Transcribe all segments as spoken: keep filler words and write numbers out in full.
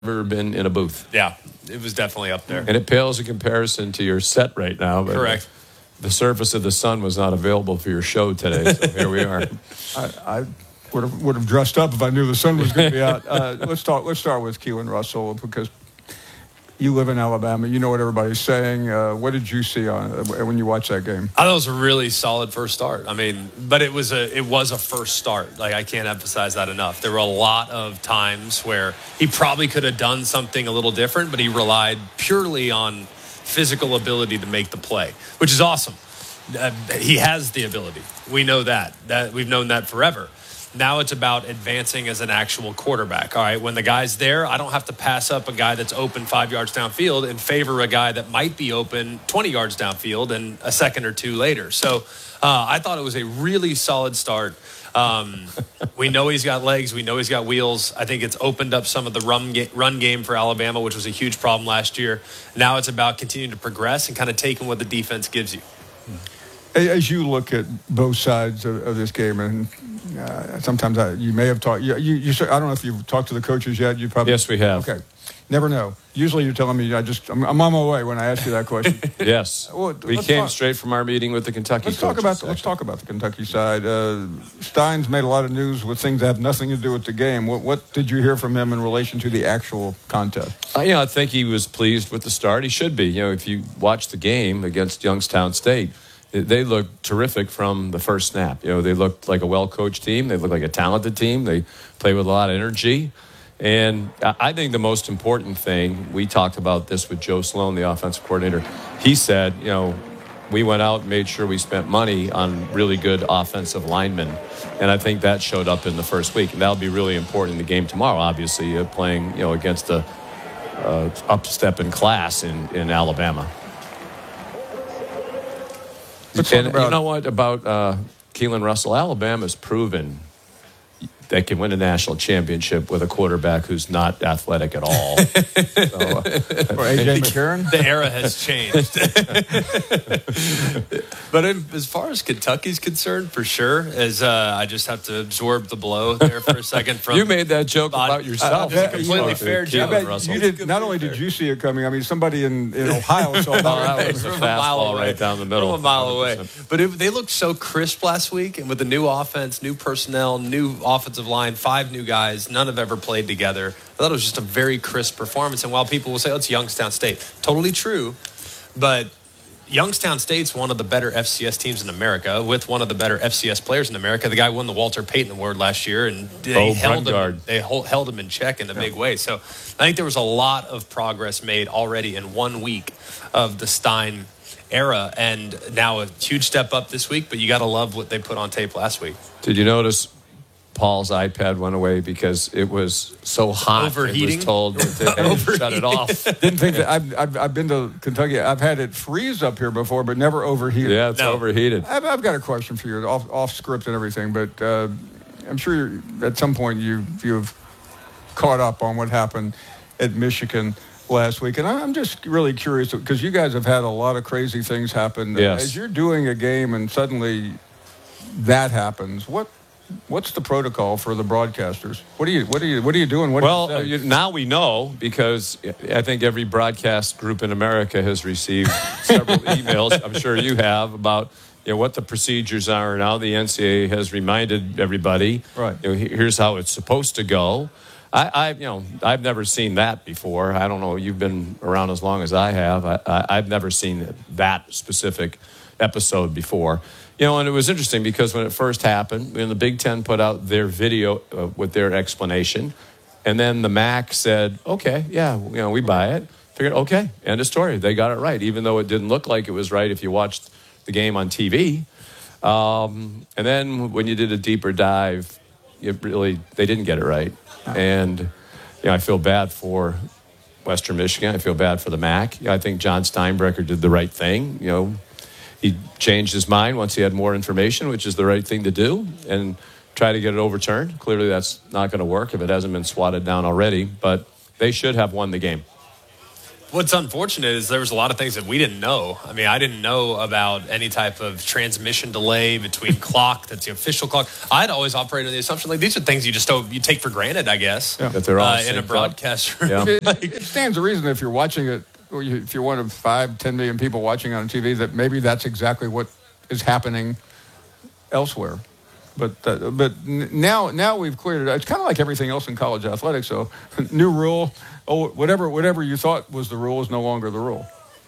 ever been in a booth. Yeah, it was definitely up there. And it pales in comparison to your set right now. But Correct. The surface of the sun was not available for your show today, so here we are. I, I would have would have dressed up if I knew the sun was going to be out. Uh, let's talk. Let's start with Keelan Russell, because you live in Alabama. You know what everybody's saying. Uh, what did you see on when you watched that game? I thought it was a really solid first start. I mean, but it was a it was a first start. Like, I can't emphasize that enough. There were a lot of times where he probably could have done something a little different, but he relied purely on physical ability to make the play, which is awesome. Uh, he has the ability. We know that. That we've known that forever. Now it's about advancing as an actual quarterback. All right, when the guy's there, I don't have to pass up a guy that's open five yards downfield and favor a guy that might be open twenty yards downfield and a second or two later. So uh, I thought it was a really solid start. Um, we know he's got legs. We know he's got wheels. I think it's opened up some of the run, ga- run game for Alabama, which was a huge problem last year. Now it's about continuing to progress and kind of taking what the defense gives you. As you look at both sides of, of this game, and uh, sometimes I, you may have talked. You, you, you, I don't know if you've talked to the coaches yet. You probably Yes, we have. Okay, never know. Usually, you're telling me I just I'm, I'm on my way when I ask you that question. Yes, Well, we let's came talk- straight from our meeting with the Kentucky. Let's talk coaches. about the, let's talk about the Kentucky side. Uh, Stein's made a lot of news with things that have nothing to do with the game. What, what did you hear from him in relation to the actual contest? Uh, you know, I think he was pleased with the start. He should be. You know, if you watch the game against Youngstown State, they looked terrific from the first snap. You know, they looked like a well-coached team. They looked like a talented team. They play with a lot of energy. And I think the most important thing, we talked about this with Joe Sloan, the offensive coordinator. He said, you know, we went out and made sure we spent money on really good offensive linemen. And I think that showed up in the first week. And that'll be really important in the game tomorrow, obviously, uh, playing, you know, against a uh, up step in class in, in Alabama. Let's talk And about- you know what about uh, Keelan Russell? Alabama's proven they can win a national championship with a quarterback who's not athletic at all. so, uh, Or A J McCarron? The era has changed. But in, as far as Kentucky's concerned, for sure, as uh, I just have to absorb the blow there for a second. From you made that joke body- about yourself. Uh, it's a completely Uh, fair Keelan joke. I bet Russell. you did. Not only did you see it coming, I mean, somebody in, in Ohio saw Oh, that. that was a From a mile fastball away. right down the middle. From a mile away. one hundred percent. But it, they looked so crisp last week, and with the new offense, new personnel, new offensive line, five new guys, none have ever played together. I thought it was just a very crisp performance. And while people will say, oh, it's Youngstown State, totally true, but Youngstown State's one of the better F C S teams in America, with one of the better F C S players in America. The guy won the Walter Payton Award last year, and they Oh, held him. Brungard. They hold, held him in check in a big way. So I think there was a lot of progress made already in one week of the Stein era, and now a huge step up this week. But you got to love what they put on tape last week. Did you notice Paul's iPad went away because it was so hot? Overheating? It was told that they had to shut it off. Didn't think that I've, I've I've been to Kentucky. I've had it freeze up here before, but never overheated. Yeah, it's No. overheated. I've, I've got a question for you, off off script and everything, but uh, I'm sure you're, at some point you you've caught up on what happened at Michigan last week, and I'm just really curious because you guys have had a lot of crazy things happen. Yes. As you're doing a game and suddenly that happens, what what's the protocol for the broadcasters? What are you what are you what are you doing? What Well, do you say? you- now we know because I think every broadcast group in America has received several emails. I'm sure you have about you know what the procedures are now. The N C double A has reminded everybody. Right. You know, he- here's how it's supposed to go. I, I, you know, I've never seen that before. I don't know. You've been around as long as I have. I, I, I've never seen that specific episode before. You know, and it was interesting because when it first happened, when the Big Ten put out their video uh, with their explanation, and then the M A C said, okay, yeah, you know, we buy it. Figured, okay, end of story. They got it right, even though it didn't look like it was right if you watched the game on T V. Um, and then when you did a deeper dive, it really, they didn't get it right. And, you know, I feel bad for Western Michigan. I feel bad for the M A C. I think John Steinbrecher did the right thing, you know. He changed his mind once he had more information, which is the right thing to do, and try to get it overturned. Clearly that's not going to work if it hasn't been swatted down already, but they should have won the game. What's unfortunate is there was a lot of things that we didn't know. I mean, I didn't know about any type of transmission delay between clock, that's the official clock. I'd always operated on the assumption, like, these are things you just don't, you take for granted, I guess, Yeah. That they're all uh, in a synced broadcast up. room. Yeah. It, it stands to reason if you're watching it, or you, if you're one of five, ten million people watching on T V, that maybe that's exactly what is happening elsewhere. But uh, but n- now now we've cleared it. It's kind of like everything else in college athletics. So new rule, oh whatever whatever you thought was the rule is no longer the rule.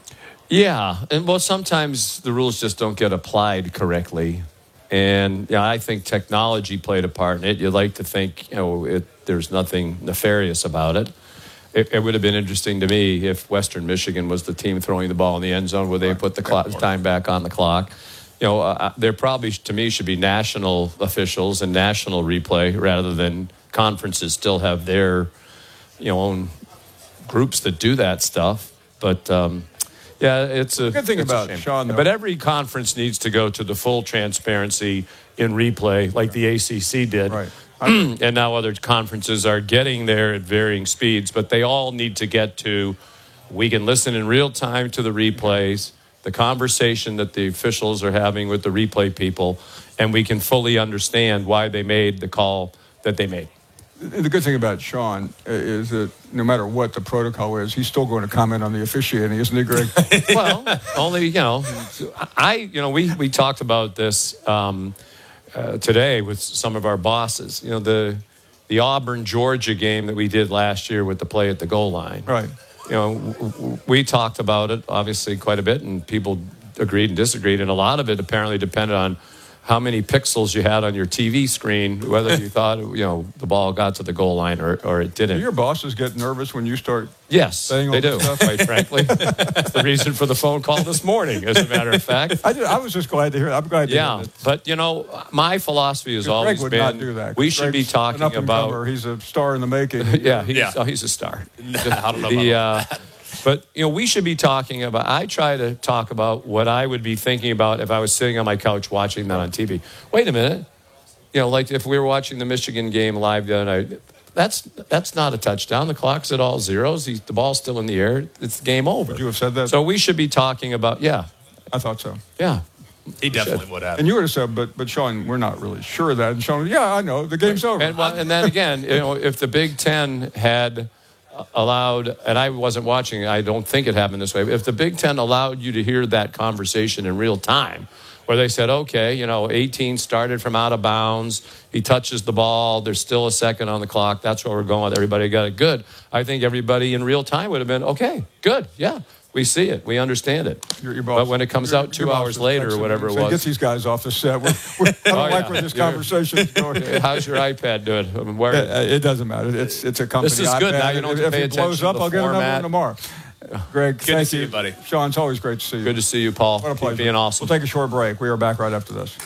Yeah, and well, sometimes the rules just don't get applied correctly, and yeah, I think technology played a part in it. You'd like to think, you know, it, there's nothing nefarious about it. It, it would have been interesting to me if Western Michigan was the team throwing the ball in the end zone, where they put the clock, time back on the clock. You know, uh, there probably, to me, should be national officials and national replay rather than conferences still have their, you know, own groups that do that stuff. But um, yeah, it's a good thing it's a about shame. Sean, though. But every conference needs to go to the full transparency in replay, like the A C C did. Right. And now other conferences are getting there at varying speeds, but they all need to get to, we can listen in real time to the replays, the conversation that the officials are having with the replay people, and we can fully understand why they made the call that they made. The good thing about Sean is that no matter what the protocol is, he's still going to comment on the officiating, isn't he, Greg? Well, only, you know, I, you know, we, we talked about this um, uh, today with some of our bosses. You know, the the Auburn-Georgia game that we did last year with the play at the goal line. Right. You know, w- w- we talked about it, obviously, quite a bit, and people agreed and disagreed, and a lot of it apparently depended on how many pixels you had on your T V screen, whether you thought, you know, the ball got to the goal line or, or it didn't. Do your bosses get nervous when you start Yes, saying all they this do, stuff? quite frankly. That's the reason for the phone call this morning, as a matter of fact. I, did, I was just glad to hear I'm glad to Yeah, hear that. but, you know, my philosophy has Greg always would been not do that. we should be Greg's talking an up-and-comer. about... He's a star in the making. Yeah, he's, Yeah. Oh, he's a star. I don't know The, about uh, but, you know, we should be talking about, I try to talk about what I would be thinking about if I was sitting on my couch watching that on T V. Wait a minute. You know, like if we were watching the Michigan game live the other night, that's that's not a touchdown. The clock's at all zeros. He's, the ball's still in the air. It's game over. Would you have said that? So we should be talking about, yeah, I thought so. yeah. He definitely would have. And you would have said, but but Sean, we're not really sure of that. And Sean, yeah, I know. The game's over. And, well, and then again, you know, if the Big Ten had allowed, and I wasn't watching, I don't think it happened this way, but if the Big Ten allowed you to hear that conversation in real time, where they said, okay, you know, eighteen started from out of bounds, he touches the ball, there's still a second on the clock, that's where we're going with, everybody got it good. I think everybody in real time would have been, okay, good, yeah. We see it. We understand it. Your, your boss, but when it comes your, out two your hours boss later or texted whatever me it and said, was. Get these guys off the set. We're, we're, I don't Oh, like yeah. where this You're- conversation is going. How's your iPad doing? I mean, where, It, it doesn't matter. It's it's a company. This is good. iPad. Now you don't have if to pay if it blows attention up, to the I'll get another one format. tomorrow. Greg, Good thank to see you. you, buddy. Sean, it's always great to see you. Good to see you, Paul. What a Keep pleasure. being awesome. We'll take a short break. We are back right after this.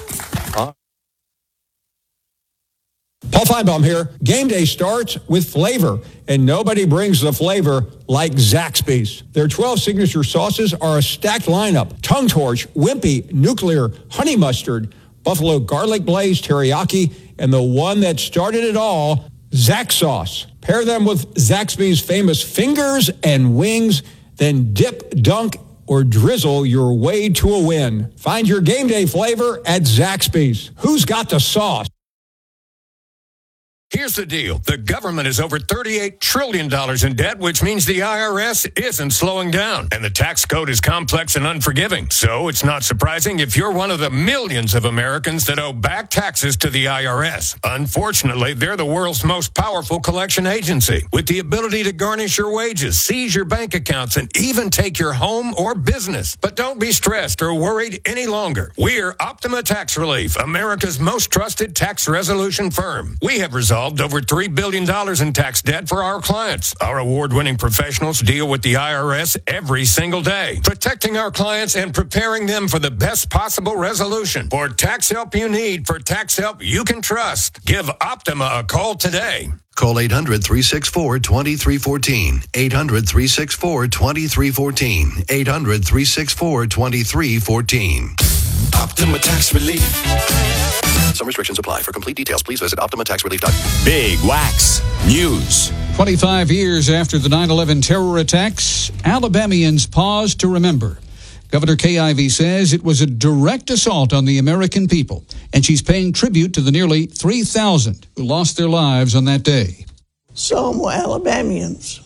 Paul Feinbaum here. Game day starts with flavor, and nobody brings the flavor like Zaxby's. Their twelve signature sauces are a stacked lineup: Tongue Torch, Wimpy, Nuclear, Honey Mustard, Buffalo Garlic Blaze, Teriyaki, and the one that started it all, Zax Sauce. Pair them with Zaxby's famous fingers and wings, then dip, dunk, or drizzle your way to a win. Find your game day flavor at Zaxby's. Who's got the sauce? Here's the deal. The government is over thirty-eight trillion dollars in debt, which means the I R S isn't slowing down. And the tax code is complex and unforgiving. So it's not surprising if you're one of the millions of Americans that owe back taxes to the I R S. Unfortunately, they're the world's most powerful collection agency, with the ability to garnish your wages, seize your bank accounts, and even take your home or business. But don't be stressed or worried any longer. We're Optima Tax Relief, America's most trusted tax resolution firm. We have resolved over three billion dollars in tax debt for our clients. Our award-winning professionals deal with the I R S every single day, protecting our clients and preparing them for the best possible resolution. For tax help you need, for tax help you can trust, give Optima a call today. Call eight hundred, three six four, two three one four. eight hundred, three six four, two three one four. eight hundred, three six four, two three one four. Optima Tax Relief. Some restrictions apply. For complete details, please visit Optima Tax Relief dot com. Big Wax News. twenty-five years after the nine eleven terror attacks, Alabamians pause to remember. Governor Kay Ivey says it was a direct assault on the American people, and she's paying tribute to the nearly three thousand who lost their lives on that day. Some were Alabamians.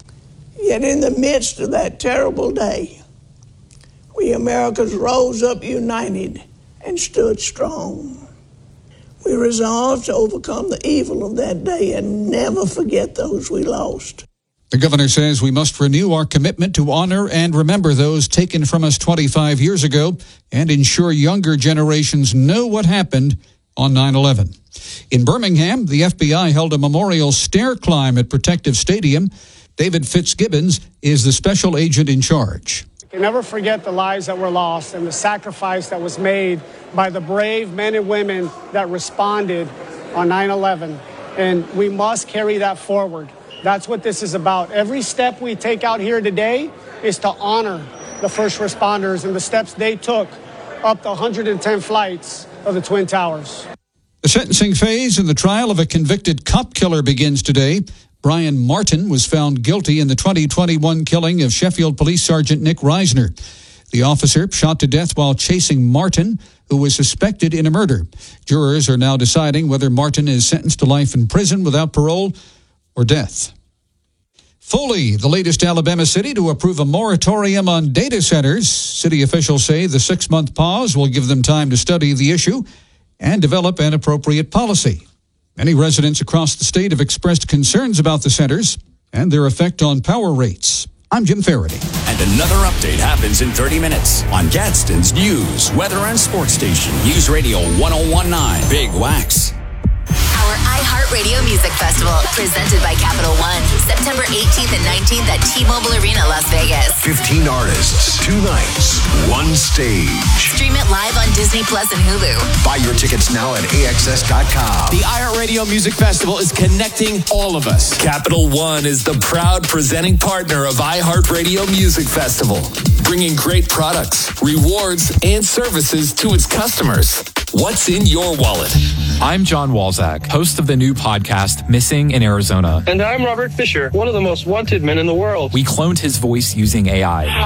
Yet in the midst of that terrible day, we Americans rose up united and stood strong. We resolved to overcome the evil of that day and never forget those we lost. The governor says we must renew our commitment to honor and remember those taken from us twenty-five years ago and ensure younger generations know what happened on nine eleven. In Birmingham, the F B I held a memorial stair climb at Protective Stadium. David Fitzgibbons is the special agent in charge. We can never forget the lives that were lost and the sacrifice that was made by the brave men and women that responded on nine eleven. And we must carry that forward. That's what this is about. Every step we take out here today is to honor the first responders and the steps they took up the one hundred ten flights of the Twin Towers. The sentencing phase in the trial of a convicted cop killer begins today. Brian Martin was found guilty in the twenty twenty-one killing of Sheffield Police Sergeant Nick Reisner. The officer shot to death while chasing Martin, who was suspected in a murder. Jurors are now deciding whether Martin is sentenced to life in prison without parole or death. Foley, the latest Alabama city to approve a moratorium on data centers. City officials say the six-month pause will give them time to study the issue and develop an appropriate policy. Many residents across the state have expressed concerns about the centers and their effect on power rates. I'm Jim Faraday. And another update happens in thirty minutes on Gadsden's News, Weather, and Sports Station. News Radio one oh one point nine. Big Wax. Our iHeartRadio Music Festival, presented by Capital One, September eighteenth and nineteenth at T-Mobile Arena, Las Vegas. fifteen artists, two nights, one stage. Stream it live on Disney Plus and Hulu. Buy your tickets now at A X S dot com. The iHeartRadio Music Festival is connecting all of us. Capital One is the proud presenting partner of iHeartRadio Music Festival, bringing great products, rewards, and services to its customers. What's in your wallet? I'm John Walzak, host of the new podcast, Missing in Arizona. And I'm Robert Fisher, one of the most wanted men in the world. We cloned his voice using A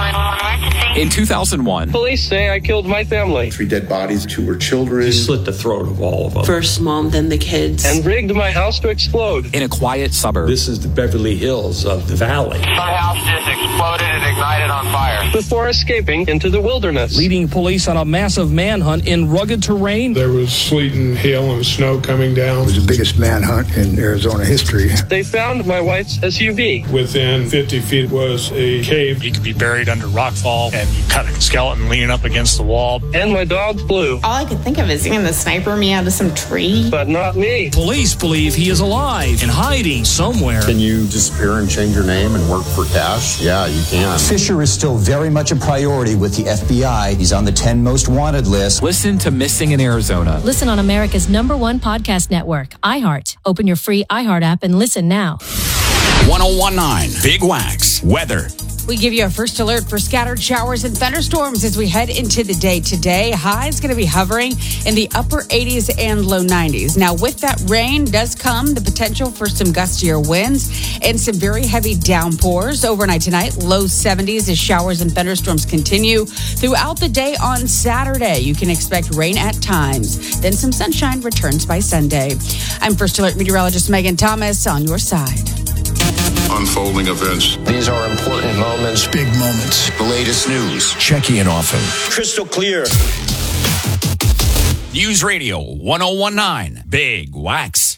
I. In two thousand one, police say I killed my family. Three dead bodies, two were children. He slit the throat of all of them. First mom, then the kids. And rigged my house to explode. In a quiet suburb. This is the Beverly Hills of the valley. My house just exploded and ignited on fire. Before escaping into the wilderness. Leading police on a massive manhunt in rugged terrain. There was sleet and hail and snow coming down. It was the biggest manhunt in Arizona history. They found my wife's S U V. Within fifty feet was a cave. You could be buried under rockfall, and you cut a skeleton leaning up against the wall. And my dog Blue. All I could think of is seeing the sniper me out of some tree. But not me. Police believe he is alive and hiding somewhere. Can you disappear and change your name and work for cash? Yeah, you can. Fisher is still very much a priority with the F B I. He's on the ten most wanted list. Listen to Missing in Arizona. Listen on America's number one podcast network, iHeart. Open your free iHeart app and listen now. one oh one point nine. Big Wax. Weather. We give you a first alert for scattered showers and thunderstorms as we head into the day today. High is going to be hovering in the upper eighties and low nineties. Now, with that rain does come the potential for some gustier winds and some very heavy downpours overnight tonight. Low seventies as showers and thunderstorms continue. Throughout the day on Saturday, you can expect rain at times. Then some sunshine returns by Sunday. I'm First Alert meteorologist Megan Thomas on your side. Unfolding events. These are important moments. Big moments. The latest news. Check in often. Crystal clear. News Radio one oh one point nine. Big Wax.